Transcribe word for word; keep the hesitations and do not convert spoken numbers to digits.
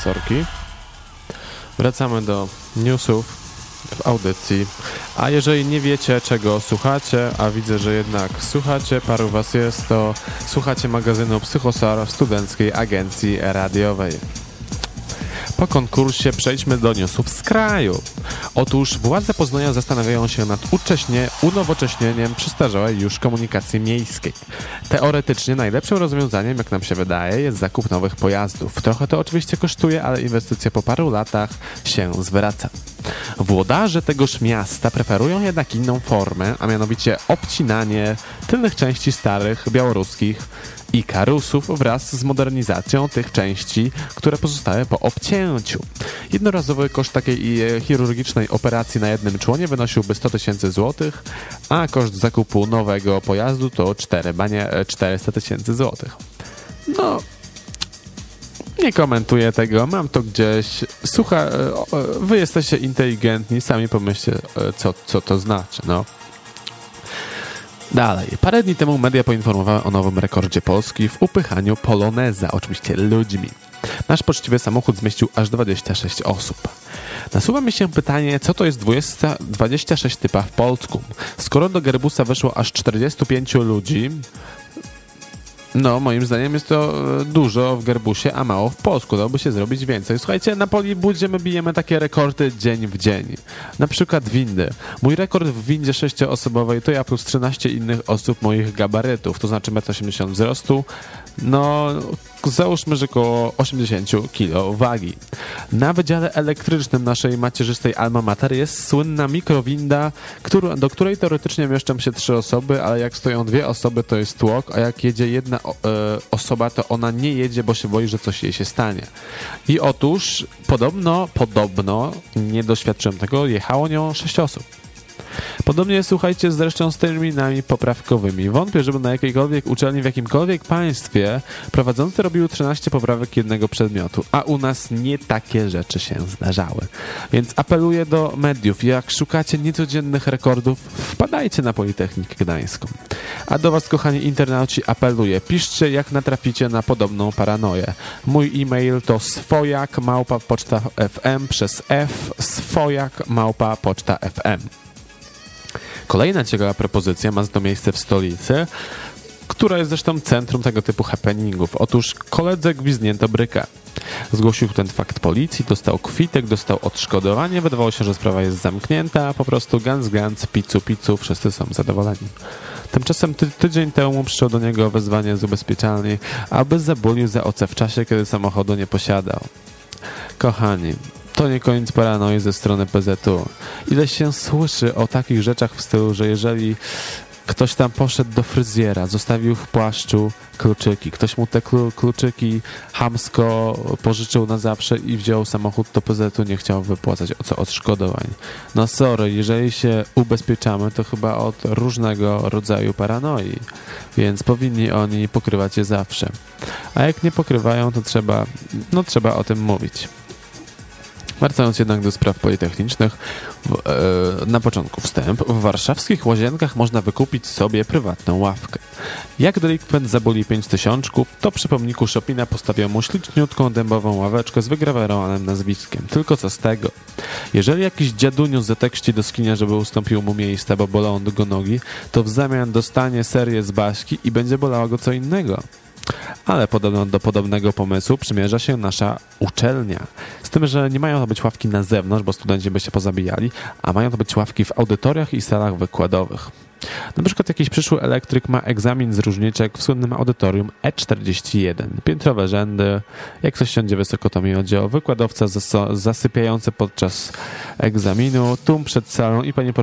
profesorki. Wracamy do newsów w audycji. A jeżeli nie wiecie, czego słuchacie, a widzę, że jednak słuchacie, paru was jest, to słuchacie magazynu Psychosar w Studenckiej Agencji Radiowej. Po konkursie przejdźmy do newsów z kraju. Otóż władze Poznania zastanawiają się nad ucześnie, unowocześnieniem przestarzałej już komunikacji miejskiej. Teoretycznie najlepszym rozwiązaniem, jak nam się wydaje, jest zakup nowych pojazdów. Trochę to oczywiście kosztuje, ale inwestycja po paru latach się zwraca. Włodarze tegoż miasta preferują jednak inną formę, a mianowicie obcinanie tylnych części starych białoruskich Ikarusów wraz z modernizacją tych części, które pozostały po obcięciu. Jednorazowy koszt takiej chirurgicznej operacji na jednym członie wynosiłby sto tysięcy złotych, a koszt zakupu nowego pojazdu to czterysta tysięcy złotych. No, nie komentuję tego, mam to gdzieś. Słucha, wy jesteście inteligentni, sami pomyślcie, co, co to znaczy, no. Dalej. Parę dni temu media poinformowały o nowym rekordzie Polski w upychaniu poloneza, oczywiście ludźmi. Nasz poczciwy samochód zmieścił aż dwadzieścia sześć osób. Nasuwa mi się pytanie, co to jest dwadzieścia sześć typa w polsku? Skoro do Gerbusa weszło aż czterdziestu pięciu ludzi, no moim zdaniem jest to dużo w Gerbusie, a mało w Polsku. Dałoby się zrobić więcej. Słuchajcie, na Polibudzie my bijemy takie rekordy dzień w dzień. Na przykład windy. Mój rekord w windzie sześcioosobowej to ja plus trzynaście innych osób moich gabarytów, to znaczy metr osiemdziesiąt wzrostu. No, załóżmy, że około osiemdziesiąt kilo wagi. Na wydziale elektrycznym naszej macierzystej Alma Mater jest słynna mikrowinda, który, do której teoretycznie mieszczą się trzy osoby, ale jak stoją dwie osoby, to jest tłok, a jak jedzie jedna o, e, osoba, to ona nie jedzie, bo się boi, że coś jej się stanie. I otóż podobno, podobno, nie doświadczyłem tego, jechało nią sześć osób. Podobnie słuchajcie zresztą z terminami poprawkowymi. Wątpię, żeby na jakiejkolwiek uczelni w jakimkolwiek państwie prowadzący robił trzynaście poprawek jednego przedmiotu, a u nas nie takie rzeczy się zdarzały. Więc apeluję do mediów, jak szukacie niecodziennych rekordów, wpadajcie na Politechnikę Gdańską. A do was, kochani internauci, apeluję, piszcie jak natraficie na podobną paranoję. Mój e-mail to swojak małpa poczta fm przez f swojak małpa poczta fm. Kolejna ciekawa propozycja ma to miejsce w stolicy, która jest zresztą centrum tego typu happeningów. Otóż koledze gwizdnięto brykę. Zgłosił ten fakt policji, dostał kwitek, dostał odszkodowanie, wydawało się, że sprawa jest zamknięta, a po prostu gans gans, picu picu, wszyscy są zadowoleni. Tymczasem ty tydzień temu przyszło do niego wezwanie z ubezpieczalni, aby zabulił za O C w czasie, kiedy samochodu nie posiadał. Kochani, to nie koniec paranoi ze strony P Z U. Ile się słyszy o takich rzeczach w stylu, że jeżeli ktoś tam poszedł do fryzjera, zostawił w płaszczu kluczyki, ktoś mu te klu, kluczyki chamsko pożyczył na zawsze i wziął samochód, to P Z U nie chciał wypłacać o co odszkodowań. No sorry, jeżeli się ubezpieczamy, to chyba od różnego rodzaju paranoi, więc powinni oni pokrywać je zawsze. A jak nie pokrywają, to trzeba, no trzeba o tym mówić. Wracając jednak do spraw politechnicznych, w, e, na początku wstęp. W warszawskich Łazienkach można wykupić sobie prywatną ławkę. Jak delikwent zabuli pięć tysiączków, to przy pomniku Chopina postawią mu śliczniutką dębową ławeczkę z wygrawerowanym nazwiskiem. Tylko co z tego? Jeżeli jakiś dziaduniu zatekści do skinia, żeby ustąpił mu miejsca, bo bolą go nogi, to w zamian dostanie serię z Baśki i będzie bolało go co innego. Ale podobno do podobnego pomysłu przymierza się nasza uczelnia. Z tym, że nie mają to być ławki na zewnątrz, bo studenci by się pozabijali, a mają to być ławki w audytoriach i salach wykładowych. Na przykład jakiś przyszły elektryk ma egzamin z różniczek w słynnym audytorium E czterdzieści jeden. Piętrowe rzędy, jak ktoś siądzie wysoko, to mi chodzi o wykładowca zas- zasypiający podczas egzaminu, tłum przed salą i panie